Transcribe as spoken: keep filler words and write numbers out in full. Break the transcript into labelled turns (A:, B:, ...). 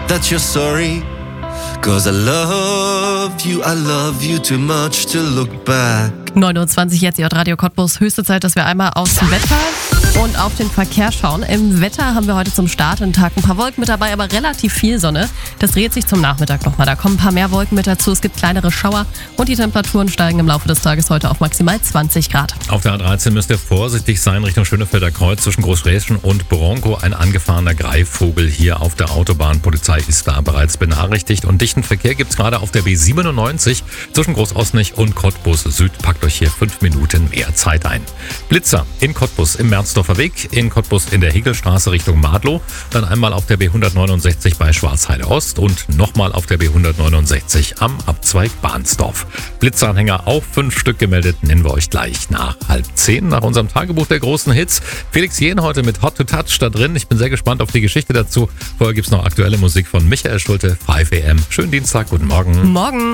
A: that you're sorry. Cause I love you, I love you too much to look back.
B: neun Uhr zwanzig jetzt, ihr Radio Cottbus. Höchste Zeit, dass wir einmal aufs Wetter und auf den Verkehr schauen. Im Wetter haben wir heute zum Start einen Tag ein paar Wolken mit dabei, aber relativ viel Sonne. Das dreht sich zum Nachmittag nochmal. Da kommen ein paar mehr Wolken mit dazu. Es gibt kleinere Schauer und die Temperaturen steigen im Laufe des Tages heute auf maximal zwanzig Grad.
C: Auf der A dreizehn müsst ihr vorsichtig sein Richtung Schönefelder Kreuz zwischen Großräschen und Bronco. Ein angefahrener Greifvogel hier auf der Autobahn. Polizei ist da bereits benachrichtigt. Und dichten Verkehr gibt es gerade auf der B siebenundneunzig zwischen Großosnich und Cottbus Süd. Packt euch hier fünf Minuten mehr Zeit ein. Blitzer in Cottbus im Merzdorfer Weg, in Cottbus in der Hegelstraße Richtung Madlow, dann einmal auf der B hundertneunundsechzig bei Schwarzheide Ost und nochmal auf der B hundertneunundsechzig am Abzweig Bahnsdorf. Blitzeranhänger auch fünf Stück gemeldet, nennen wir euch gleich nach halb zehn, nach unserem Tagebuch der großen Hits. Felix Jähn heute mit Hot to Touch da drin. Ich bin sehr gespannt auf die Geschichte dazu. Vorher gibt's noch aktuelle Musik von Michael Schulte, fünf A M. Schönen Dienstag, guten Morgen.
B: Morgen.